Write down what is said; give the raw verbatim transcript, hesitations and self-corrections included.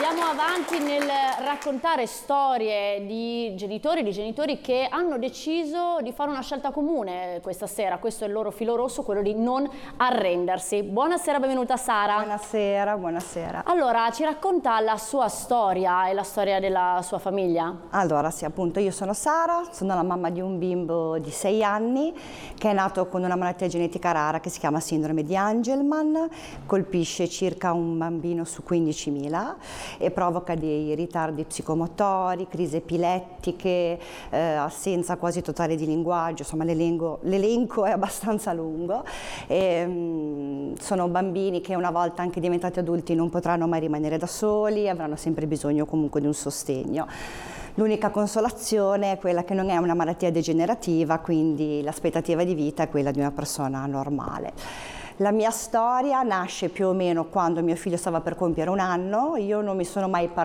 Andiamo avanti nel raccontare storie di genitori, di genitori che hanno deciso di fare una scelta comune questa sera. Questo è il loro filo rosso, quello di non arrendersi. Buonasera, benvenuta Sara. Buonasera, buonasera. Allora, ci racconta la sua storia e la storia della sua famiglia? Allora, sì, appunto, io sono Sara, sono la mamma di un bimbo di sei anni che è nato con una malattia genetica rara che si chiama sindrome di Angelman, colpisce circa un bambino su quindicimila e provoca dei ritardi psicomotori, crisi epilettiche, eh, assenza quasi totale di linguaggio, insomma l'elenco è abbastanza lungo. E, mh, sono bambini che una volta anche diventati adulti non potranno mai rimanere da soli, avranno sempre bisogno comunque di un sostegno. L'unica consolazione è quella che non è una malattia degenerativa, quindi l'aspettativa di vita è quella di una persona normale. La mia storia nasce più o meno quando mio figlio stava per compiere un anno. Io non mi sono mai